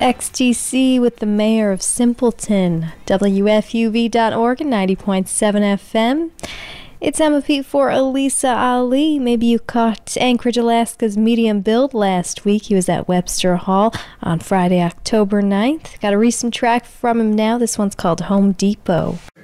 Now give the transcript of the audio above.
XTC with the mayor of Simpleton, WFUV.org and 90.7 FM. It's Emma Pete for Elisa Ali. Maybe you caught Anchorage, Alaska's medium build last week. He was at Webster Hall on Friday, October 9th. Got a recent track from him now. This one's called Home Depot.